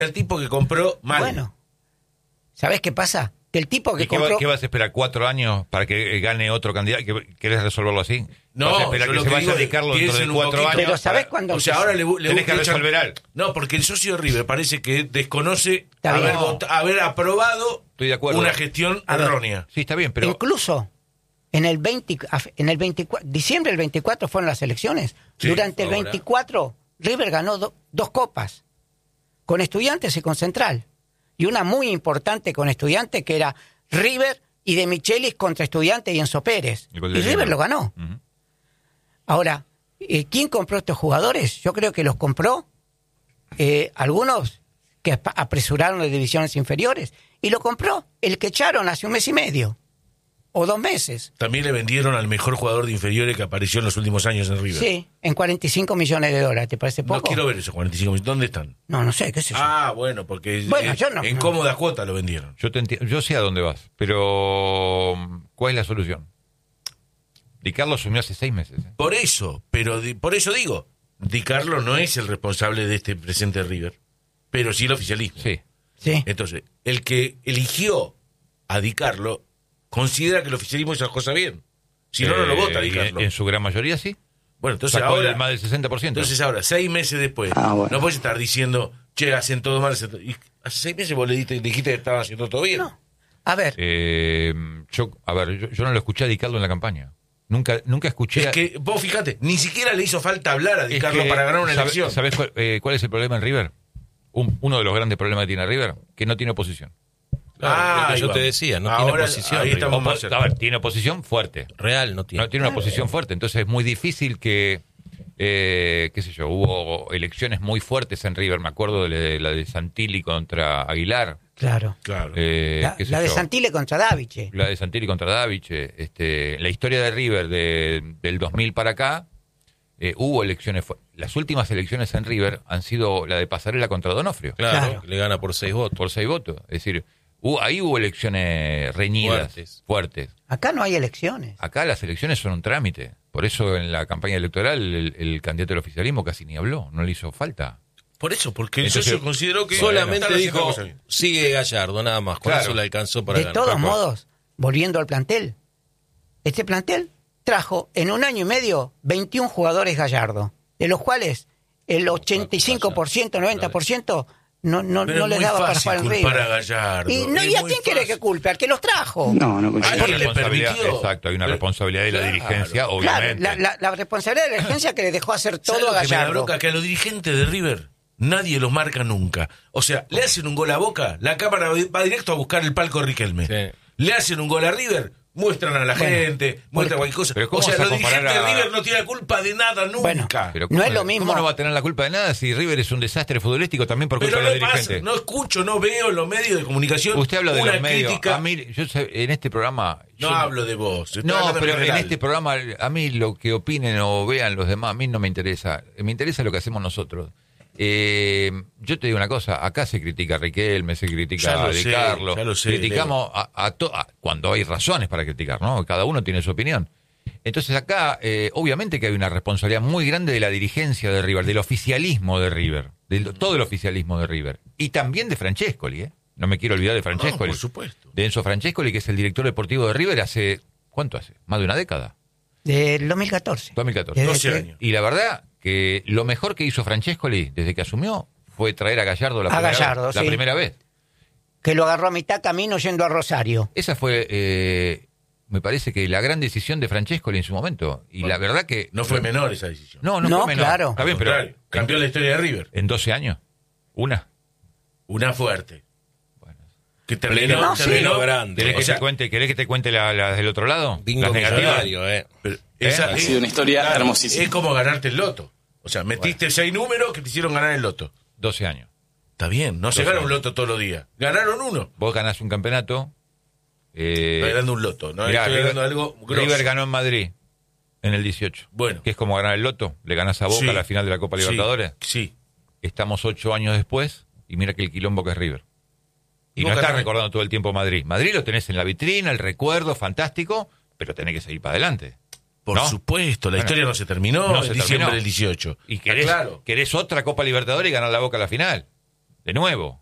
El tipo que compró mal. Bueno, ¿sabés qué pasa? Que el tipo que ¿Y qué, compró... qué vas a esperar? ¿4 años para que gane otro candidato? ¿Querés resolverlo así? No, ¿Vas a esperar yo que lo se que vaya digo a Di es, Carlo dentro de piensen un 4 poquito. años? Pero ¿sabés cuándo? O sea, ahora tenés que resolver algo. No, porque el socio de River parece que desconoce Está bien. haber aprobado Estoy de acuerdo. una gestión A ver. errónea. Sí, está bien, pero... Incluso en el 24, diciembre del 24 fueron las elecciones. Sí, Durante el ahora. 24 River ganó 2 copas, con Estudiantes y con Central. Y una muy importante con Estudiantes que era River y De Michelis contra Estudiantes y Enzo Pérez. El Y gol de River River. lo ganó. Ujú. Ahora, ¿quién compró estos jugadores? Yo creo que los compró algunos que apresuraron las divisiones inferiores. Y lo compró el que echaron hace 1 mes y medio. O 2 meses. También le vendieron al mejor jugador de inferiores que apareció en los últimos años en River. Sí, en 45 millones de dólares. ¿Te parece poco? No quiero ver esos 45 millones. ¿Dónde están? No sé, qué sé yo. Ah, bueno, porque Bueno, yo no- en no. cómoda cuota lo vendieron. Yo sé a dónde vas, pero ¿cuál es la solución? Di Carlo asumió hace 6 meses. ¿eh? Por eso digo, Di Carlo no es el responsable de este presente River, pero sí el oficialismo. Sí. Sí. Entonces, el que eligió a Di Carlo considera que el oficialismo hizo las cosas bien. Si no, no lo vota Di Y Carlo. en su gran mayoría sí. Bueno, entonces Sacó ahora, más del 60%. entonces ahora, 6 meses después, no puedes estar diciendo, che, hacen todo mal. Y hace 6 meses vos le dijiste que estaban haciendo todo bien. No. A ver, Yo no lo escuché a Di Carlo en la campaña. Nunca escuché... Es que, vos fíjate, ni siquiera le hizo falta hablar a Di Es Carlo que, para ganar una elección. ¿Sabés cuál es el problema en River? Uno de los grandes problemas que tiene River, que no tiene oposición. Claro, lo que ahí yo va. te decía, no Ahora, tiene oposición. ahí River. estamos más cerca. A ver, tiene oposición fuerte. Real no tiene. No tiene una oposición fuerte, entonces es muy difícil que, qué sé yo, hubo elecciones muy fuertes en River, me acuerdo de la de Santilli contra Aguilar. claro. Claro. La qué sé de yo. Santilli contra Daviche. La de Santilli contra Daviche. La historia de River del 2000 para acá, hubo elecciones. Las últimas elecciones en River han sido la de Pasarela contra Donofrio. Claro, le gana por 6 votos. Por 6 votos. Es decir, ahí hubo elecciones reñidas, fuertes. Acá no hay elecciones. Acá las elecciones son un trámite. Por eso en la campaña electoral el candidato del oficialismo casi ni habló. No le hizo falta. Por eso, porque el Entonces, socio consideró que Solamente estaban haciendo dijo, cosas bien. sigue Gallardo, nada más. Con Claro. eso le alcanzó para De ganar. todos Tal cual. modos, volviendo al plantel, este plantel trajo en 1 año y medio 21 jugadores Gallardo, de los cuales el 85%, 90% no Pero les es muy daba para fácil jugar en culpar River. a Gallardo. ¿Y Es a muy quién quiere fácil. que culpe? ¿Al que los trajo? Alguien le Responsabilidad- permitió. Exacto, hay una Pero- responsabilidad de la Claro. dirigencia, Claro, obviamente. la responsabilidad de la dirigencia que le dejó hacer ¿Sabes todo a lo que me da Gallardo. bronca? Que a los dirigentes de River nadie los marca nunca. O sea, le hacen un gol a Boca, la cámara va directo a buscar el palco Riquelme. Sí. Le hacen un gol a River, muestran a la gente, muestran cualquier cosa. Pero ¿cómo O sea, vas a los dirigentes comparar de a- River no tienen la culpa de nada nunca. Bueno, Pero no es lo mismo. ¿Cómo no va a tener la culpa de nada si River es un desastre futbolístico también por culpa Pero de los no pasa, dirigentes? no escucho, no veo en los medios de comunicación Usted habla de una los medios. crítica. A mí, en este programa... No yo- hablo de vos. estoy No, hablando pero en general. este programa, a mí lo que opinen o vean los demás, a mí no me interesa. Me interesa lo que hacemos nosotros. Yo te digo una cosa, acá se critica a Riquelme, se critica Ya lo a Di sé, Carlo, ya lo sé, criticamos cuando hay razones para criticar, ¿no? Cada uno tiene su opinión. Entonces acá, obviamente que hay una responsabilidad muy grande de la dirigencia de River, del oficialismo de River, todo el oficialismo de River. Y también de Francescoli, ¿eh? No me quiero olvidar de Francescoli. No, por supuesto. De Enzo Francescoli, que es el director deportivo de River ¿cuánto hace? Más de una década. Del 2014. 2014. Desde 12 que- años. Y la verdad que lo mejor que hizo Francescoli desde que asumió fue traer a Gallardo A Gallardo, la sí. primera vez. Que lo agarró a mitad camino yendo a Rosario. Esa fue, me parece que la gran decisión de Francescoli en su momento. Y la verdad que... No fue menor esa decisión. No No, fue menor. claro. Está bien, Al pero contrario, cambió la historia de River. en 12 años, una. Una fuerte. Bueno. Que Pleno, terminó, No, sí. pleno grande. ¿Querés, O que sea, ¿Querés que te cuente las del otro lado? Bingo las negativas. millonario, pero Ha es- sido una historia hermosísima. Es como ganarte el loto. O sea, metiste 6 números que te hicieron ganar el loto. 12 años. Está bien, no se 12 gana un años. loto todos los días. Ganaron uno. Vos ganás un campeonato. Estoy ganando un loto, ¿no? Mirá, Estoy ganando algo grosso. River ganó en Madrid en el 18. Bueno. Que es como ganar el loto. Le ganás a Boca Sí. a la final de la Copa Libertadores. Sí. Estamos 8 años después y mira que el quilombo que es River. Y Boca no estás también. recordando todo el tiempo Madrid. Madrid lo tenés en la vitrina, el recuerdo, fantástico, pero tenés que seguir para adelante. Por ¿No? supuesto, la Bueno, historia no se terminó no en se diciembre terminó. del 18. Y Está querés, claro. querés otra Copa Libertadores y ganar la Boca a la final. de nuevo.